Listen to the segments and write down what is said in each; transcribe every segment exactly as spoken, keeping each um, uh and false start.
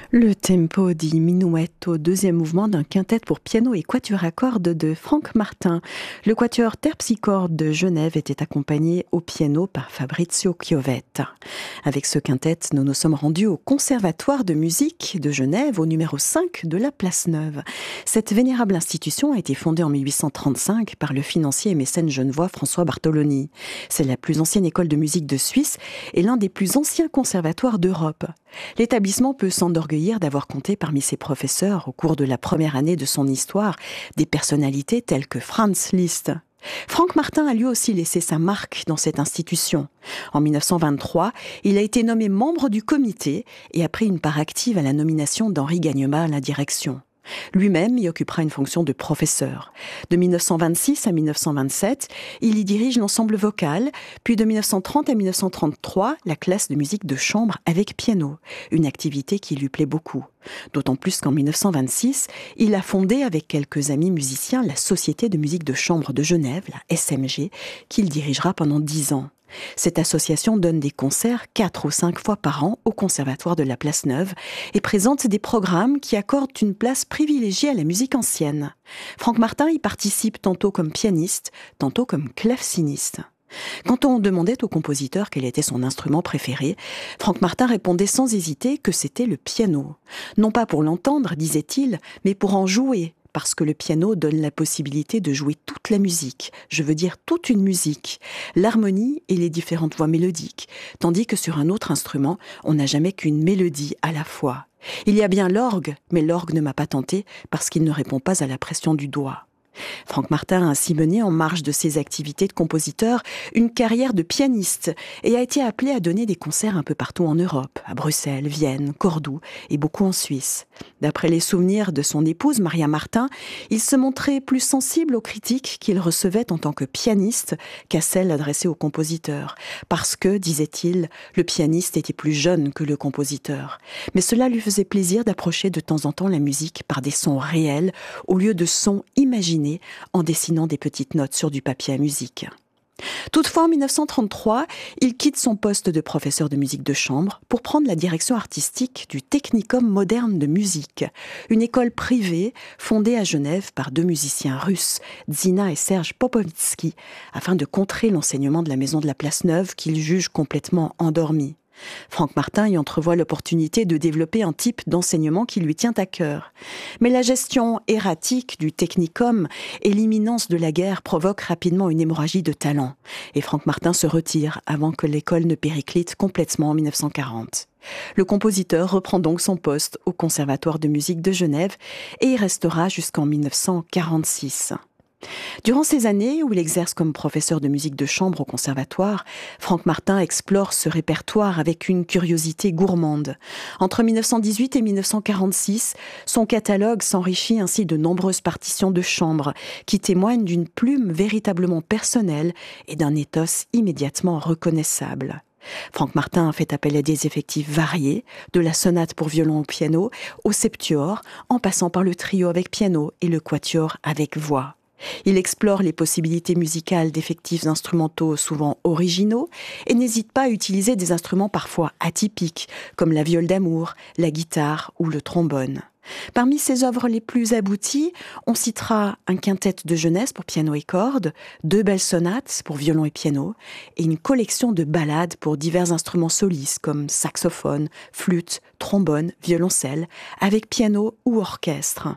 Le tempo di minuetto, deuxième mouvement d'un quintet pour piano et quatuor à cordes de Franck Martin. Le quatuor terpsichore de Genève était accompagné au piano par Fabrizio Chiovetta. Avec ce quintet, nous nous sommes rendus au Conservatoire de musique de Genève, au numéro cinq de la Place Neuve. Cette vénérable institution a été fondée en mille huit cent trente-cinq par le financier et mécène genevois François Bartoloni. C'est la plus ancienne école de musique de Suisse et l'un des plus anciens conservatoires d'Europe. L'établissement peut s'enorgueillir d'avoir compté parmi ses professeurs, au cours de la première année de son histoire, des personnalités telles que Franz Liszt. Franck Martin a lui aussi laissé sa marque dans cette institution. En mille neuf cent vingt-trois, il a été nommé membre du comité et a pris une part active à la nomination d'Henri Gagnemat à la direction. Lui-même y occupera une fonction de professeur. De mille neuf cent vingt-six à mille neuf cent vingt-sept, il y dirige l'ensemble vocal, puis de mille neuf cent trente à mille neuf cent trente-trois, la classe de musique de chambre avec piano, une activité qui lui plaît beaucoup. D'autant plus qu'en mille neuf cent vingt-six, il a fondé avec quelques amis musiciens la Société de musique de chambre de Genève, la S M G, qu'il dirigera pendant dix ans. Cette association donne des concerts quatre ou cinq fois par an au Conservatoire de la Place Neuve et présente des programmes qui accordent une place privilégiée à la musique ancienne. Franck Martin y participe tantôt comme pianiste, tantôt comme claveciniste. Quand on demandait au compositeur quel était son instrument préféré, Franck Martin répondait sans hésiter que c'était le piano. Non pas pour l'entendre, disait-il, mais pour en jouer, parce que le piano donne la possibilité de jouer toute la musique, je veux dire toute une musique, l'harmonie et les différentes voix mélodiques, tandis que sur un autre instrument, on n'a jamais qu'une mélodie à la fois. Il y a bien l'orgue, mais l'orgue ne m'a pas tenté parce qu'il ne répond pas à la pression du doigt. Franck Martin a ainsi mené, en marge de ses activités de compositeur, une carrière de pianiste et a été appelé à donner des concerts un peu partout en Europe, à Bruxelles, Vienne, Cordoue et beaucoup en Suisse. D'après les souvenirs de son épouse, Maria Martin, il se montrait plus sensible aux critiques qu'il recevait en tant que pianiste qu'à celles adressées aux compositeurs, parce que, disait-il, le pianiste était plus jeune que le compositeur. Mais cela lui faisait plaisir d'approcher de temps en temps la musique par des sons réels au lieu de sons imaginés en dessinant des petites notes sur du papier à musique. Toutefois, en mille neuf cent trente-trois, il quitte son poste de professeur de musique de chambre pour prendre la direction artistique du Technikum moderne de musique, une école privée fondée à Genève par deux musiciens russes, Zina et Serge Popovitsky, afin de contrer l'enseignement de la maison de la Place Neuve qu'il juge complètement endormi. Franck Martin y entrevoit l'opportunité de développer un type d'enseignement qui lui tient à cœur. Mais la gestion erratique du technicum et l'imminence de la guerre provoquent rapidement une hémorragie de talent. Et Franck Martin se retire avant que l'école ne périclite complètement en mille neuf cent quarante. Le compositeur reprend donc son poste au Conservatoire de musique de Genève et y restera jusqu'en mille neuf cent quarante-six. Durant ces années où il exerce comme professeur de musique de chambre au conservatoire, Franck Martin explore ce répertoire avec une curiosité gourmande. Entre mille neuf cent dix-huit et mille neuf cent quarante-six, son catalogue s'enrichit ainsi de nombreuses partitions de chambre qui témoignent d'une plume véritablement personnelle et d'un ethos immédiatement reconnaissable. Franck Martin a fait appel à des effectifs variés, de la sonate pour violon au piano au septuor, en passant par le trio avec piano et le quatuor avec voix. Il explore les possibilités musicales d'effectifs instrumentaux souvent originaux et n'hésite pas à utiliser des instruments parfois atypiques, comme la viole d'amour, la guitare ou le trombone. Parmi ses œuvres les plus abouties, on citera un quintet de jeunesse pour piano et cordes, deux belles sonates pour violon et piano, et une collection de ballades pour divers instruments solistes comme saxophone, flûte, trombone, violoncelle, avec piano ou orchestre.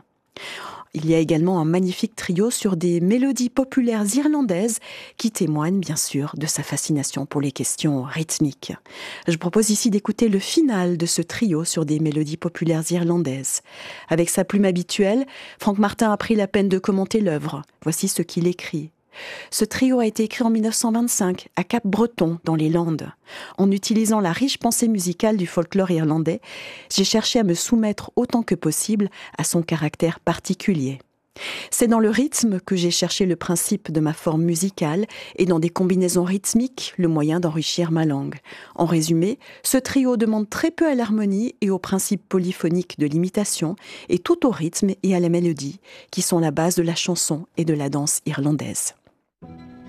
Il y a également un magnifique trio sur des mélodies populaires irlandaises qui témoignent bien sûr de sa fascination pour les questions rythmiques. Je propose ici d'écouter le final de ce trio sur des mélodies populaires irlandaises. Avec sa plume habituelle, Franck Martin a pris la peine de commenter l'œuvre. Voici ce qu'il écrit. Ce trio a été écrit en mille neuf cent vingt-cinq, à Cap-Breton, dans les Landes. En utilisant la riche pensée musicale du folklore irlandais, j'ai cherché à me soumettre autant que possible à son caractère particulier. C'est dans le rythme que j'ai cherché le principe de ma forme musicale et dans des combinaisons rythmiques le moyen d'enrichir ma langue. En résumé, ce trio demande très peu à l'harmonie et au principe polyphonique de l'imitation et tout au rythme et à la mélodie, qui sont la base de la chanson et de la danse irlandaise.